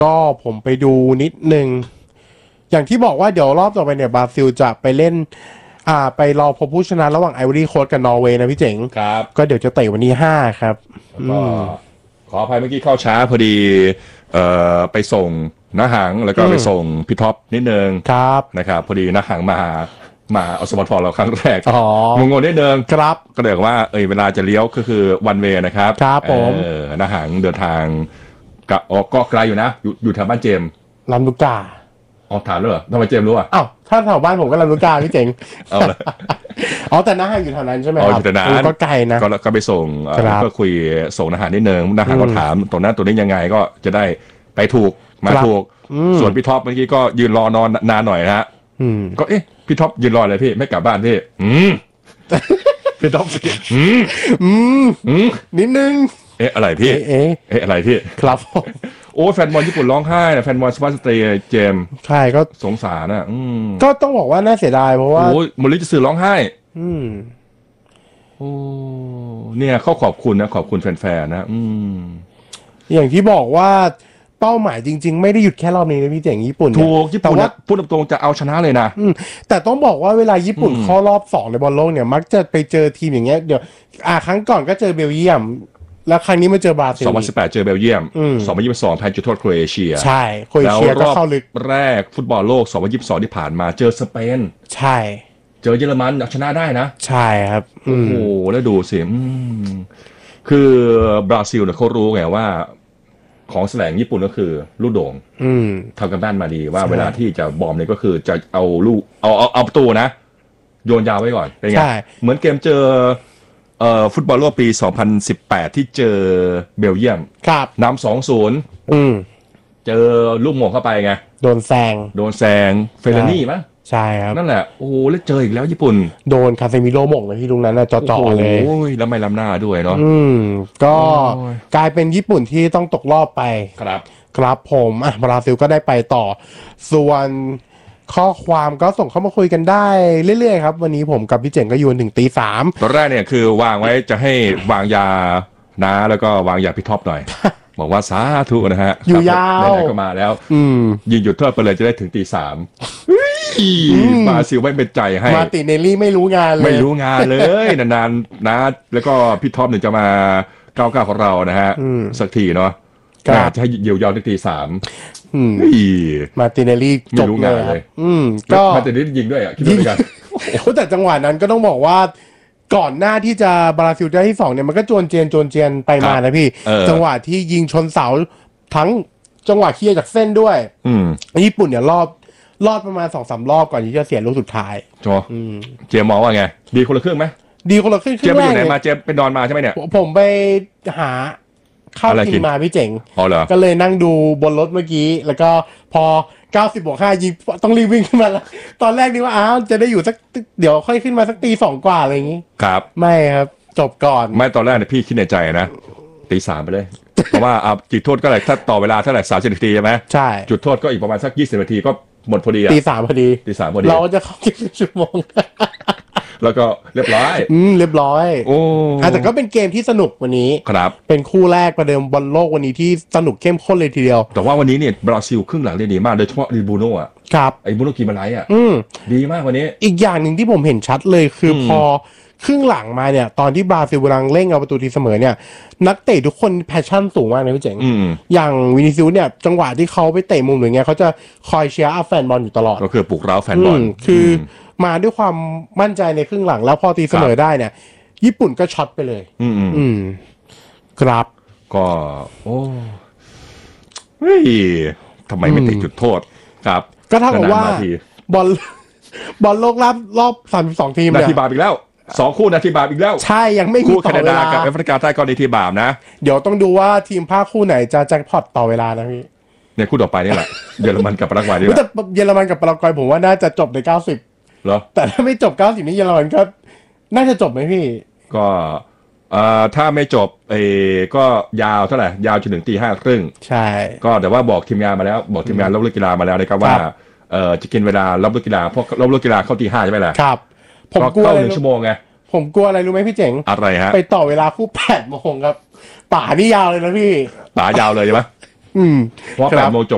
ก็ผมไปดูนิดนึงอย่างที่บอกว่าเดี๋ยวรอบต่อไปเนี่ยบราซิลจะไปเล่นไปรอพบผู้ชนะระหว่างไอวอรี่โคสต์กับนอร์เวย์นะพี่เจ๋งครับก็เดี๋ยวจะเตะวันที่5ครับก็ขออภัยเมื่อกี้เข้าช้าพอดีไปส่งน้าหางแล้วก็ไปส่งพี่ท็อปนิดนึงครับนะครับพอดีน้าหางมาเอาสปอร์ตเราครั้งแรกงงๆนิดนึงครับก็เลยว่าเวลาจะเลี้ยวก็คือวันเวย์นะครับครับผมน้าหางเดินทางก็ไกลอยู่นะอยู่แถวบ้านเจมลำลูกกาถามเลยเหรอทำไมเจมรู้อ่ะอ้าวถ้าแถวบ้านผมก็ลำลูกกาพี่เจ๋งแต่น้าหางอยู่แถวนั้นใช่ไหมครับอยู่แถวนั้นก็ไกลนะก็ไปส่งก็คุยส่งน้าหางนิดนึงน้าหางก็ถามตรงนั้นตัวนี้ยังไงก็จะได้ไปถูกมาถูกส่วนพี่ท็อปเมื่อกี้ก็ยืนรอนอนนานหน่อยนะฮะก็พี่ท็อปยืนรออะไรพี่ไม่กลับบ้านพี่พี่ท็อปนิดนึงอะไรพี่อะไรพี่ครับโอ้แฟนบอลญี่ปุ่นร้องไห้นะแฟนบอลสปาร์ตเตย์เจมใช่ก็สงสารนะก็ต้องบอกว่าน่าเสียดายเพราะว่าโอ้มอริจิสึร้องไห้โอ้เนี่ยเขาขอบคุณนะขอบคุณแฟนๆนะอย่างที่บอกว่าเป้าหมายจริงๆไม่ได้หยุดแค่รอบนี้นะพี่เจ๋งญี่ปุ่นถูกญี่ปุ่นนะพูดตรงๆจะเอาชนะเลยนะแต่ต้องบอกว่าเวลาญี่ปุ่นเข้ารอบ2ในบอลโลกเนี่ยมักจะไปเจอทีมอย่างเงี้ยเดี๋ยวครั้งก่อนก็เจอเบลเยียมแล้วครั้งนี้มาเจอบราซิล 2018เจอเบลเยียม2022แพ้จุดโทษโครเอเชียใช่โครเอเชียก็เข้าลึกแรกฟุตบอลโลก2022ที่ผ่านมาเจอสเปนใช่เจอเยอรมันชนะได้นะใช่ครับโอ้โหแล้วดูสิคือบราซิลเนี่ยเขารู้ไงว่าของแสลงญี่ปุ่นก็คือลูกโด่งทำกันบ้านมาดีว่าเวลาที่จะบอมเนี่ยก็คือจะเอาลูกเอาประตูนะโยนยาวไว้ก่อนเป็นไงเหมือนเกมเจอฟุตบอลโลกปี2018ที่เจอเบลเยียมนำ 2-0เจอลูกโมงเข้าไปไงโดนแซงเฟลนี่มั้ยใช่ครับนั่นแหละโอ้โหแล้วเจออีกแล้วญี่ปุ่นโดนคาเซมิโร่หม่งเลยที่ตรงนั้นน่ะจ่อๆเลยโอ้ยแล้วไม่ล้ำหน้าด้วยเนาะก็กลายเป็นญี่ปุ่นที่ต้องตกรอบไปครับผมบราซิลก็ได้ไปต่อส่วนข้อความก็ส่งเข้ามาคุยกันได้เรื่อยๆครับวันนี้ผมกับพี่เจ๋งก็อยู่ถึง 3:00 นตอนแรกเนี่ยคือวางไว้จะให้วางยานะแล้วก็วางยาพี่ท็อปหน่อยบอกว่าสาธุนะฮะอยู่ยาวไหนๆก็มาแล้วยิงหยุดโทษไปเลยจะได้ถึง 3:00 นบราซิลไม่เป็นใจให้มาติเนลลี่ไม่รู้งานเลยนานๆนะแล้วก็พี่ท็อปเนี่ยจะมา99ของเรานะฮะสักทีเนาะจะให้เยียวยาถึง 3:00 นมาติเนลลี่จบเลยก็มาติเนลลี่ยิงด้วยคิดดูกันแต่จังหวะนั้นก็ต้องบอกว่าก่อนหน้าที่จะบราซิลได้ที่2เนี่ยมันก็จวนเจียนไปมานะพี่จังหวะที่ยิงชนเสาทั้งจังหวะเคลียร์จากเส้นด้วยญี่ปุ่นเนี่ยรอดประมาณ 2-3 รอบก่อนที่จะเสียลูกสุดท้ายเจมมองว่าไงดีคนละครึ่งไหมดีคนละครึ่งเจมไปอยู่ไหนมาเจมไปนอนมาใช่ไหมเนี่ยผมไปหาข้าวกินมาพี่เจ๋งก็เลยนั่งดูบนรถเมื่อกี้แล้วก็พอ90+5ยิงต้องรีบวิ่งขึ้นมาแล้วตอนแรกนี่ว่าจะได้อยู่สักเดี๋ยวค่อยขึ้นมาสัก2:00 กว่าอะไรอย่างงี้ครับไม่ครับจบก่อนไม่ตอนแรกเนี่ยพี่คิดในใจนะ3:00 ไปเลยเพราะว่าจุดโทษก็เลยถ้าต่อเวลาเท่าไหร่30 นาทีใช่ไหมใช่จุดโทษก็อีกประมาณสัก20 นาทีก็หมดพอดี 3:00 พอดีเราจะเข้าชั่วโมงแล้วก็เรียบร้อยเรียบร้อยแต่ก็เป็นเกมที่สนุกวันนี้ครับเป็นคู่แรกประเดิมบอลโลกวันนี้ที่สนุกเข้มข้นเลยทีเดียวแต่ว่าวันนี้เนี่ยบราซิลครึ่งหลังได้ดีมากโดยเฉพาะริบูโน่อ่ะครับไอ้บูโน่กิมาไลอ่ะดีมากวันนี้อีกอย่างหนึ่งที่ผมเห็นชัดเลยคือพอครึ่งหลังมาเนี่ยตอนที่บราซิลกำลังเร่งเอาประตูทีเสมอเนี่ยนักเตะทุกคนแพชชั่นสูงมากนะพี่เจ๋งอย่างวินิซิอุสเนี่ยจังหวะที่เขาไปเตะมุมอย่างเงี้ยเขาจะคอยเชียร์แฟนบอลอยู่ตลอดก็คือปลุกเร้าแฟนบอลคือมาด้วยความมั่นใจในครึ่งหลังแล้วพอตีเสมอได้เนี่ยญี่ปุ่นก็ช็อตไปเลยครับก็โอ้เฮ้ยทำไมไม่ติดจุดโทษครับก็เท่ากับว่าบอลโลกรอบ32 ทีมนาทีบาปอีกแล้ว2 คู่นาทีบาปอีกแล้วใช่ยังไม่มีต่อเวลากับแอฟริกาใต้ก็นาทีบาปนะเดี๋ยวต้องดูว่าทีมภาคคู่ไหนจะแจ็คพอตต่อเวลานะพี่เนี่ยคู่ต่อไปนี่แหละเยอรมันกับปารากวัยนี่แหละแต่เยอรมันกับปารากวัยผมว่าน่าจะจบใน90เหรอแต่ถ้าไม่จบ90นี่เยอรมันก็น่าจะจบไหมพี่ก็ถ้าไม่จบก็ยาวเท่าไหร่ยาวจนถึง 5:30 ใช่ก็แต่ว่าบอกทีมงานมาแล้วบอกทีมงานรอบเล่นกีฬามาแล้วนะครับว่าจะกินเวลารอบเล่นกีฬาเพราะรอบเล่นกีฬาเข้า 5:00 ใช่ไหมล่ะครับผมกลัว 1 ชั่วโมงไงผมกลัวอะไรรู้ไหมพี่เจ๋งอะไรฮะไปต่อเวลาคู่8 โมงครับป่านี่ยาวเลยนะพี่ป่ายาวเลยใช่ไหมเพราะ8 โมงจบ